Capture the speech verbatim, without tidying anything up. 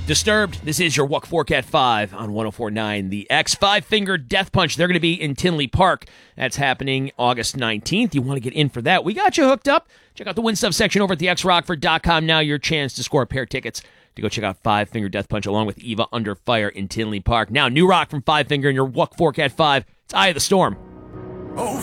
Disturbed, this is your Walk Fork at five on one oh four point nine The X. Five Finger Death Punch. They're going to be in Tinley Park. That's happening August nineteenth. You want to get in for that? We got you hooked up. Check out the Win Stuff section over at the x rockford dot com now. Your chance to score a pair of tickets to go check out Five Finger Death Punch along with Eva Under Fire in Tinley Park. Now, new rock from Five Finger and your Walk Fork at five. It's Eye of the Storm. Oh,